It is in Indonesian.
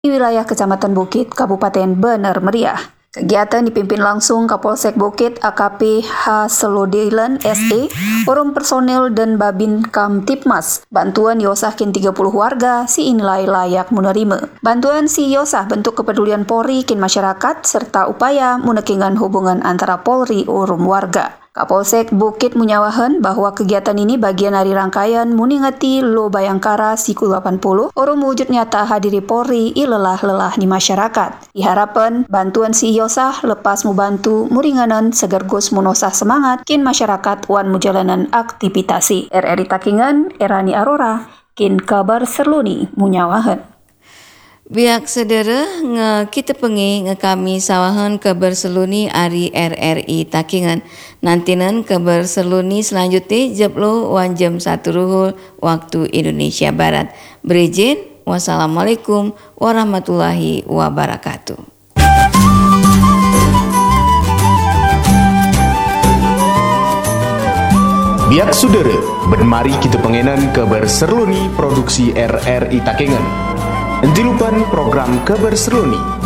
di wilayah Kecamatan Bukit, Kabupaten Bener Meriah. Kegiatan dipimpin langsung Kapolsek Bukit AKP H. Selodeilan SE, forum personil dan Babin Kamtipmas. Bantuan yosah kin 30 warga si inilai layak menerima. Bantuan si yosah bentuk kepedulian Polri kin masyarakat serta upaya menekingan hubungan antara Polri urum warga. Kapolsek Bukit menyawahan bahwa kegiatan ini bagian dari rangkaian muningati Lo Bayangkara Siku 80 orang wujud nyata hadiri Polri lelah-lelah di masyarakat. Diharapkan bantuan si yosah lepas membantu muringanan segar gus munosah semangat kin masyarakat wan mujalanan aktivitasi. RRI Takingan, Erani Arora, kin kabar serluni munyawahan. Biak sedera kita pengi kami sawahan kabar seluni ari RRI Takingan. Nantinan kabar seluni selanjutnya jeplo wan jam 1 ruhul waktu Indonesia Barat. Berizin, wassalamualaikum warahmatullahi wabarakatuh. Biak sudara, bermari kita pengenan kabar serluni produksi RRI Takingan. Jangan lupa program kabar serluni